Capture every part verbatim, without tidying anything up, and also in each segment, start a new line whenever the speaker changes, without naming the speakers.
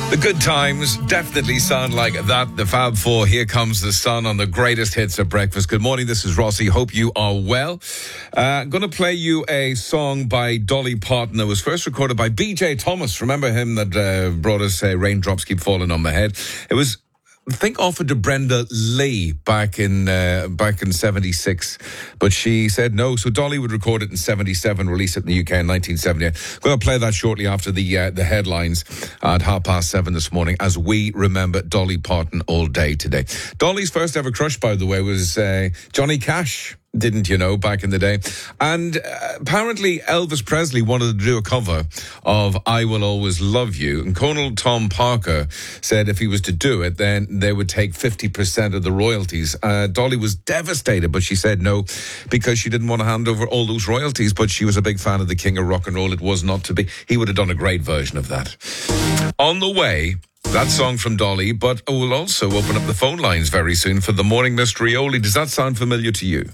The good times definitely sound like that. The Fab Four, Here Comes the Sun on the greatest hits of breakfast. Good morning, this is Rossi. Hope you are well. Uh, I'm going to play you a song by Dolly Parton that was first recorded by B J Thomas. Remember him that uh, brought us uh, Raindrops Keep Falling on My Head? It was... I think offered to Brenda Lee back in uh, back in seventy-six, but she said no. So Dolly would record it in seventy-seven, release it in the U K in nineteen seventy-eight. I'm going to play that shortly after the uh, the headlines at half past seven this morning as we remember Dolly Parton all day today. Dolly's first ever crush, by the way, was uh, Johnny Cash. Didn't you know, back in the day? And uh, apparently Elvis Presley wanted to do a cover of I Will Always Love You. And Colonel Tom Parker said if he was to do it, then they would take fifty percent of the royalties. Uh, Dolly was devastated, but she said no because she didn't want to hand over all those royalties. But she was a big fan of the King of Rock and Roll. It was not to be. He would have done a great version of that. On the way... that song from Dolly, but we'll also open up the phone lines very soon for the Morning Mystery Oli. Does that sound familiar to you?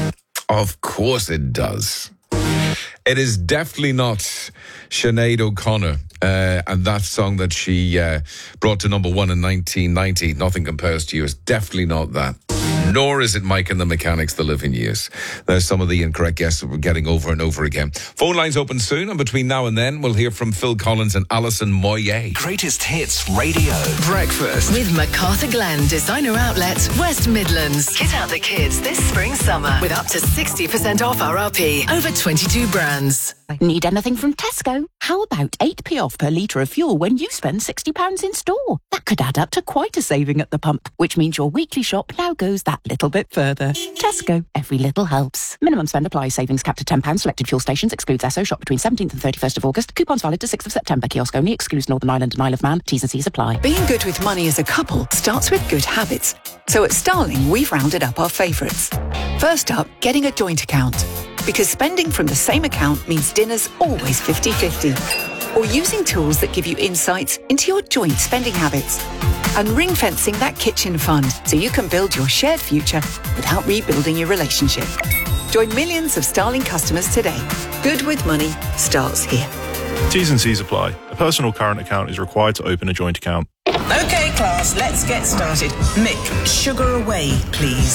Of course it does. It is definitely not Sinead O'Connor uh, and that song that she uh, brought to number one in nineteen ninety, Nothing Compares to You. It's definitely not that. Nor is it Mike and the Mechanics, The Living Years. There's some of the incorrect guesses that we're getting over and over again. Phone lines open soon, and between now and then, we'll hear from Phil Collins and Alison Moyet.
Greatest Hits Radio. Breakfast.
With MacArthur Glen Designer Outlet, West Midlands. Kit out the kids this spring summer with up to sixty percent off R R P. Over twenty-two brands.
Need anything from Tesco? How about eight p off per litre of fuel when you spend sixty pounds in store? That could add up to quite a saving at the pump, which means your weekly shop now goes that little bit further. Tesco, every little helps. Minimum spend applies. Savings capped at ten pounds. Selected fuel stations. Excludes Esso. Shop between seventeenth and thirty-first of August. Coupons valid to sixth of September. Kiosk only. Excludes Northern Ireland and Isle of Man. T's and C's apply.
Being good with money as a couple starts with good habits. So at Starling, we've rounded up our favourites. First up, getting a joint account. Because spending from the same account means dinner's always fifty-fifty. Or using tools that give you insights into your joint spending habits. And ring-fencing that kitchen fund so you can build your shared future without rebuilding your relationship. Join millions of Starling customers today. Good with money starts here.
T's and C's apply. A personal current account is required to open a joint account.
OK, class, let's get started. Mick, sugar away, please.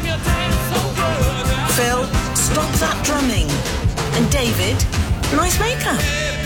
Phil, stop that drumming. And David, nice makeup.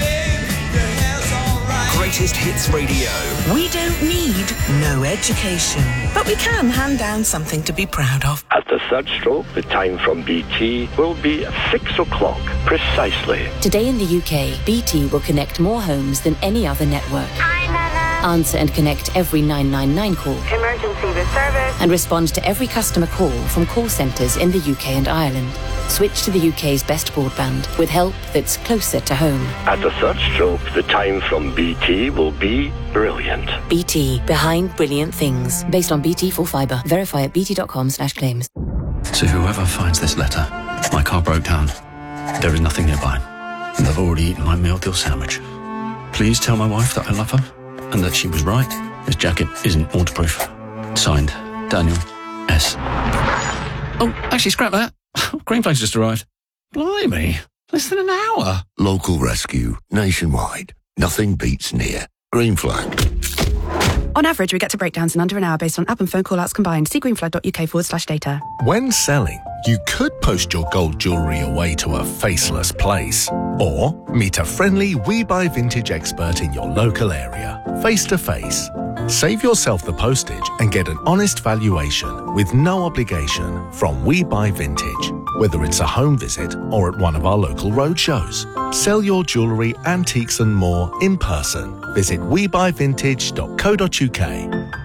Greatest Hits Radio.
We don't need no education, but we can hand down something to be proud of.
At the third stroke, the time from B T will be six o'clock precisely.
Today in the U K, B T will connect more homes than any other network.
Hi, Nana.
Answer and connect every nine nine nine call.
Emergency with service.
And respond to every customer call from call centres in the U K and Ireland. Switch to the U K's best broadband with help that's closer to home.
At the third stroke, the time from B T will be brilliant.
B T, behind brilliant things. Based on B T full fibre. Verify at bt.com slash claims.
To whoever finds this letter, my car broke down. There is nothing nearby, and I've already eaten my meal deal sandwich. Please tell my wife that I love her and that she was right. This jacket isn't waterproof. Signed, Daniel S. Oh, actually, scrap that. Green Flag's just arrived. Blimey, less than an hour.
Local rescue, nationwide. Nothing beats near. Green Flag.
On average, we get to breakdowns in under an hour based on app and phone call-outs combined. See greenflag.uk forward slash data.
When selling, you could post your gold jewellery away to a faceless place. Or meet a friendly We Buy Vintage expert in your local area, face to face. Save yourself the postage and get an honest valuation with no obligation from We Buy Vintage, whether it's a home visit or at one of our local roadshows. Sell your jewellery, antiques and more in person. Visit we buy vintage dot co dot uk.